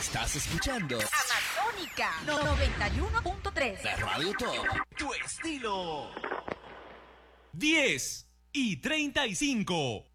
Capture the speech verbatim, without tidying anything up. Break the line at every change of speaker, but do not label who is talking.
Estás escuchando
Amazónica noventa y uno punto tres.
La Radio Top. Tu estilo.
diez y treinta y cinco.